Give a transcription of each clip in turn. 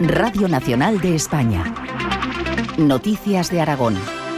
Radio Nacional de España. Noticias de Aragón.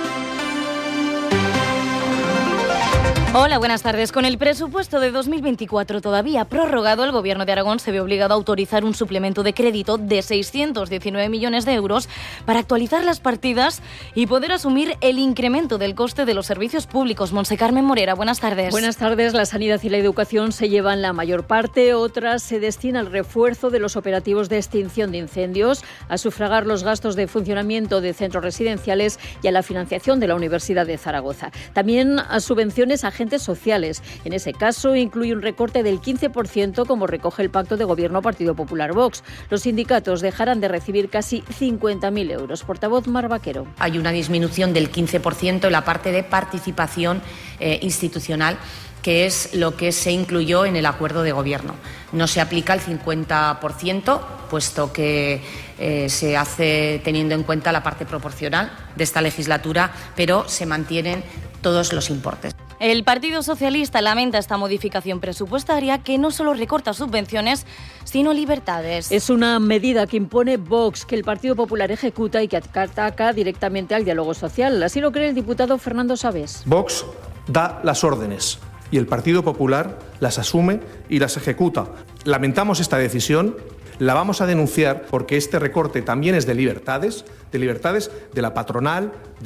Hola, buenas tardes. Con el presupuesto de 2024 todavía prorrogado, el Gobierno de Aragón se ve obligado a autorizar un suplemento de crédito de 619 millones de euros para actualizar las partidas y poder asumir el incremento del coste de los servicios públicos. Monse Carmen Morera, buenas tardes. Buenas tardes. La sanidad y la educación se llevan la mayor parte, otras se destina al refuerzo de los operativos de extinción de incendios, a sufragar los gastos de funcionamiento de centros residenciales y a la financiación de la Universidad de Zaragoza. También a subvenciones a agentes sociales. En ese caso, incluye un recorte del 15%, como recoge el Pacto de Gobierno Partido Popular-Vox. Los sindicatos dejarán de recibir casi 50.000 euros. Portavoz Mar Vaquero. Hay una disminución del 15% en la parte de participación institucional, que es lo que se incluyó en el acuerdo de gobierno. No se aplica el 50%, puesto que se hace teniendo en cuenta la parte proporcional de esta legislatura, pero se mantienen todos los importes. El Partido Socialista lamenta esta modificación presupuestaria que no solo recorta subvenciones, sino libertades. Es una medida que impone Vox, que el Partido Popular ejecuta y que ataca directamente al diálogo social. Así lo cree el diputado Fernando Sabés. Vox da las órdenes y el Partido Popular las asume y las ejecuta. Lamentamos esta decisión, la vamos a denunciar porque este recorte también es de libertades de la patronal,